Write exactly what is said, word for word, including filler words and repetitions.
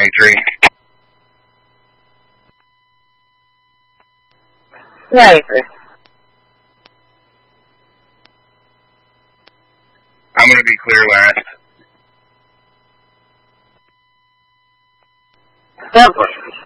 twenty-three. Yeah, I agree. I'm going to be clear last. Simple.